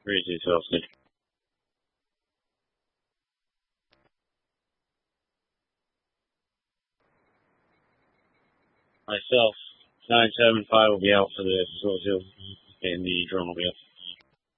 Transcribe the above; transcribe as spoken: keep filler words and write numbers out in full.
Crazy exhausted. Myself, nine seven five will be out for the Source Hill, and the drone will be up.